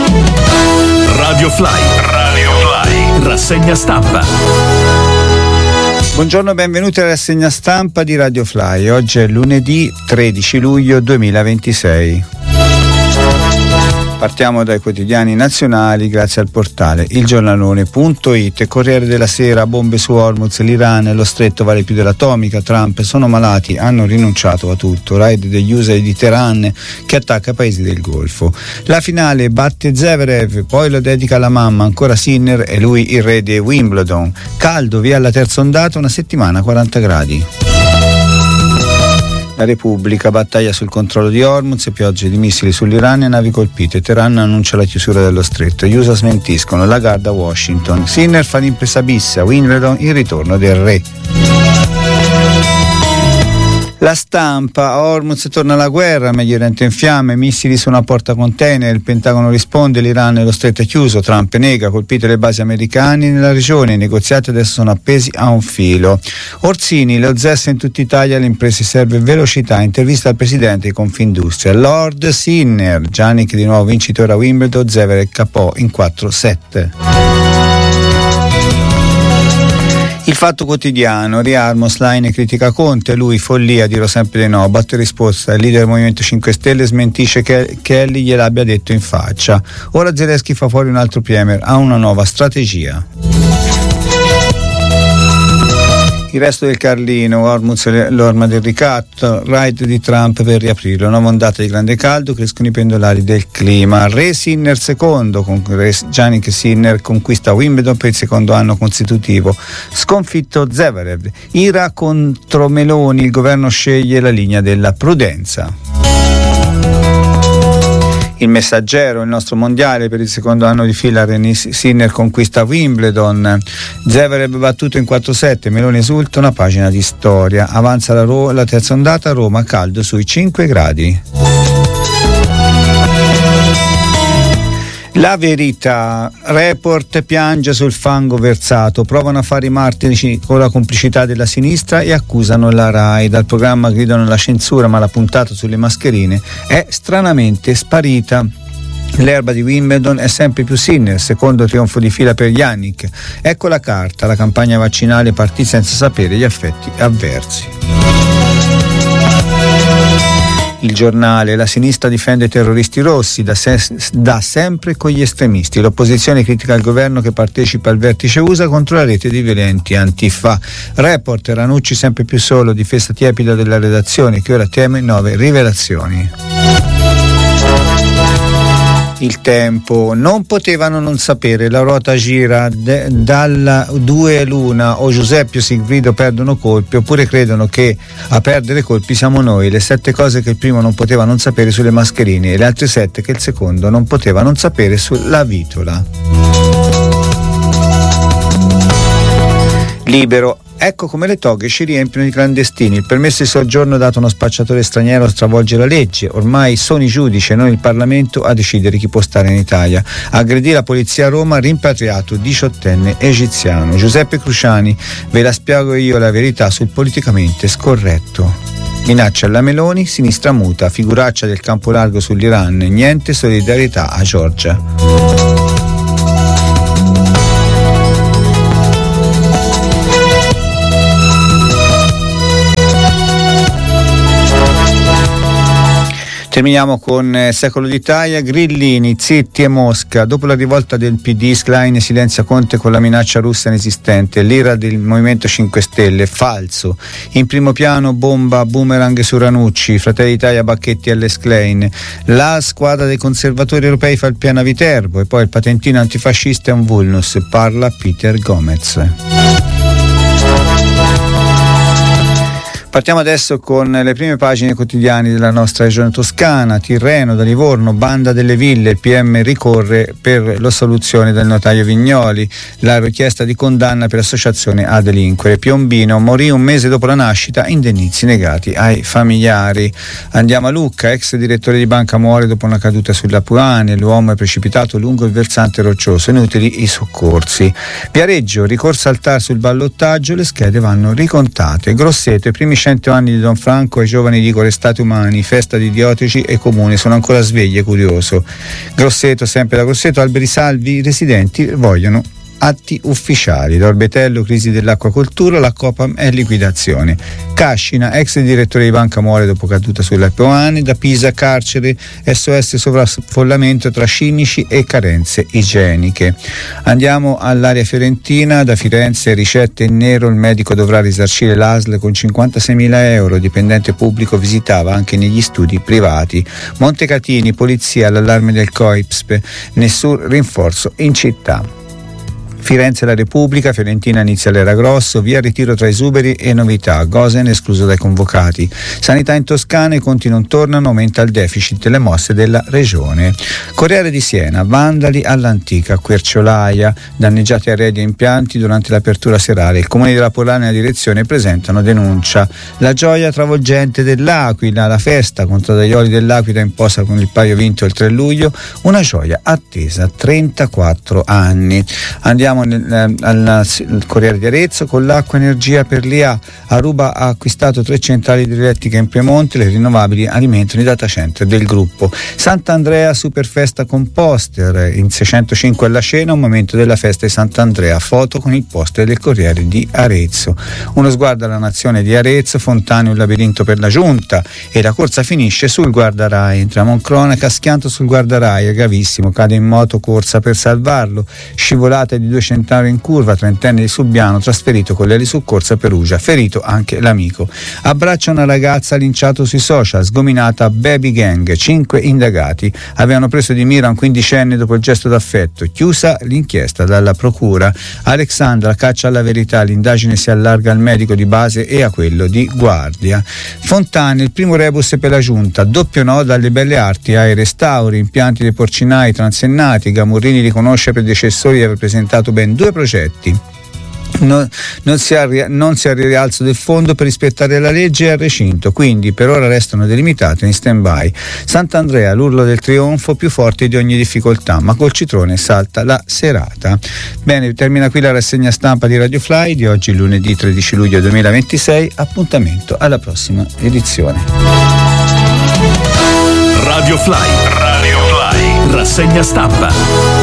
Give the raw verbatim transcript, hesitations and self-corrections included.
Radio Fly, Radio Fly, rassegna stampa. Buongiorno, benvenuti alla rassegna stampa di Radio Fly. Oggi è lunedì tredici luglio duemilaventisei. Partiamo dai quotidiani nazionali grazie al portale il giornalone punto it. Corriere della Sera: bombe su Hormuz, l'Iran e lo stretto vale più dell'atomica, Trump sono malati, hanno rinunciato a tutto, raid degli U S A di Teheran che attacca paesi del Golfo. La finale: batte Zverev, poi lo dedica alla mamma, ancora Sinner e lui il re di Wimbledon. Caldo, via alla terza ondata, una settimana a quaranta gradi. La Repubblica: battaglia sul controllo di Hormuz, piogge di missili sull'Iran e navi colpite. Teheran annuncia la chiusura dello stretto. Gli U S A smentiscono. Lagarde a Washington. Sinner fa l'impresa bis a Wimbledon, il ritorno del re. La Stampa: Hormuz torna alla guerra, Medio Oriente in fiamme, missili su una porta container, il Pentagono risponde, l'Iran e lo stretto è chiuso, Trump nega, colpite le basi americane nella regione, i negoziati adesso sono appesi a un filo. Orsini: lo Z E S in tutta Italia, alle imprese serve velocità, intervista al presidente di Confindustria. Lord Sinner: Jannik di nuovo vincitore a Wimbledon, Zverev K O in quattro sette. Il Fatto Quotidiano: riarmo, Schlein critica Conte, lui follia, dirò sempre di no, batte risposta, il leader del Movimento cinque Stelle smentisce che Kelly gliel'abbia detto in faccia. Ora Zelensky fa fuori un altro premier, ha una nuova strategia. Il resto del Carlino: Hormuz l'orma del ricatto, raid di Trump per riaprirlo, nuova ondata di grande caldo, crescono i pendolari del clima. Re Sinner secondo, con Jannik Sinner conquista Wimbledon per il secondo anno consecutivo, sconfitto Zverev. Ira contro Meloni, il governo sceglie la linea della prudenza. Il Messaggero: il nostro mondiale, per il secondo anno di fila Renis Sinner conquista Wimbledon, Zverev battuto in quattro sette, Meloni esulta, una pagina di storia. Avanza la, Ro- la terza ondata, Roma caldo sui cinque gradi. La Verità: Report piange sul fango versato, provano a fare i martiri con la complicità della sinistra e accusano la RAI. Dal programma gridano la censura, ma la puntata sulle mascherine è stranamente sparita. L'erba di Wimbledon è sempre più Sinner, secondo trionfo di fila per Jannik. Ecco la carta, la campagna vaccinale partì senza sapere gli effetti avversi. Il Giornale: la sinistra difende i terroristi rossi, da, se- da sempre con gli estremisti. L'opposizione critica il governo che partecipa al vertice U S A contro la rete di violenti Antifa. Report: Ranucci sempre più solo, difesa tiepida della redazione che ora teme nuove rivelazioni. Il Tempo: non potevano non sapere, la ruota gira, de, dalla due l'una, o Giuseppe o Sigfrido perdono colpi oppure credono che a perdere colpi siamo noi. Le sette cose che il primo non poteva non sapere sulle mascherine e le altre sette che il secondo non poteva non sapere sulla vitola. Libero: ecco come le toghe ci riempiono di clandestini. Il permesso di soggiorno dato a uno spacciatore straniero stravolge la legge. Ormai sono i giudici e non il Parlamento a decidere chi può stare in Italia. Aggredì la polizia a Roma, rimpatriato diciottenne egiziano. Giuseppe Cruciani: ve la spiego io la verità sul politicamente scorretto. Minaccia alla Meloni, sinistra muta, figuraccia del campo largo sull'Iran, niente solidarietà a Giorgia. Terminiamo con eh, Secolo d'Italia. Grillini, zitti e Mosca. Dopo la rivolta del P D, Schlein silenzia Conte con la minaccia russa inesistente. L'ira del Movimento cinque Stelle, falso. In primo piano bomba boomerang su Ranucci, Fratelli d'Italia Bacchetti e Schlein. La squadra dei conservatori europei fa il piano a Viterbo e poi il patentino antifascista è un vulnus, parla Peter Gomez. Partiamo adesso con le prime pagine quotidiane della nostra regione toscana. Tirreno, da Livorno, banda delle ville, il P M ricorre per l'assoluzione del notaio Vignoli, la richiesta di condanna per associazione a delinquere. Piombino, morì un mese dopo la nascita, indennizi negati ai familiari. Andiamo a Lucca, ex direttore di banca muore dopo una caduta sulla Puane, l'uomo è precipitato lungo il versante roccioso, inutili i soccorsi. Viareggio, ricorso al T A R sul ballottaggio, le schede vanno ricontate. Grosseto, i primi trecento anni di Don Franco, ai giovani dicono restate umani, festa di Diotici e comuni sono ancora svegli e curioso. Grosseto, sempre da Grosseto, alberi salvi, i residenti vogliono atti ufficiali. Da Orbetello, crisi dell'acquacoltura, la Copam è liquidazione. Cascina, ex direttore di banca muore dopo caduta sulle Peoane. Da Pisa, carcere, S O S sovraffollamento tra cinici e carenze igieniche. Andiamo all'area fiorentina. Da Firenze, ricette in nero, il medico dovrà risarcire l'A S L con cinquantaseimila euro, dipendente pubblico visitava anche negli studi privati. Montecatini, polizia, l'allarme del COIPSP, nessun rinforzo in città. Firenze la Repubblica, Fiorentina inizia l'era grosso, via ritiro tra esuberi e novità, Gosen escluso dai convocati. Sanità in Toscana, i conti non tornano, aumenta il deficit delle mosse della regione. Corriere di Siena, vandali all'antica Querciolaia, danneggiati arredi e impianti durante l'apertura serale. Il comune della Polana e la direzione presentano denuncia. La gioia travolgente dell'Aquila, la festa contro Daioli dell'Aquila imposta con il paio vinto il tre luglio, una gioia attesa trentaquattro anni. Andiamo Nel, eh, al, al Corriere di Arezzo. Con l'acqua energia per l'I A, Aruba ha acquistato tre centrali idroelettriche in Piemonte, le rinnovabili alimentano i data center del gruppo. Sant'Andrea, super festa con poster, in seicentocinque alla scena, un momento della festa di Sant'Andrea, foto con il poster del Corriere di Arezzo. Uno sguardo alla nazione di Arezzo, Fontane un labirinto per la giunta e la corsa finisce sul guardarai. Entriamo in cronaca, schianto sul guardarai, è gravissimo, cade in moto, corsa per salvarlo, scivolata di due Centauro in curva, trentenne di Subiano trasferito con le ali su corsa a Perugia, ferito anche l'amico. Abbraccia una ragazza linciato sui social, sgominata baby gang, cinque indagati avevano preso di mira un quindicenne dopo il gesto d'affetto, chiusa l'inchiesta dalla procura. Alexandra caccia alla verità, l'indagine si allarga al medico di base e a quello di guardia. Fontane, il primo rebus per la giunta, doppio no dalle belle arti ai restauri, impianti dei porcinai transennati, Gamurrini riconosce predecessori di aver presentato ben due progetti. Non, non, si ha, non si ha il rialzo del fondo per rispettare la legge e il recinto, quindi per ora restano delimitate in stand-by. Sant'Andrea, l'urlo del trionfo più forte di ogni difficoltà, ma col citrone salta la serata. Bene, termina qui la rassegna stampa di Radio Fly di oggi, lunedì tredici luglio duemilaventisei. Appuntamento alla prossima edizione. Radio Fly, Radio Fly, rassegna stampa.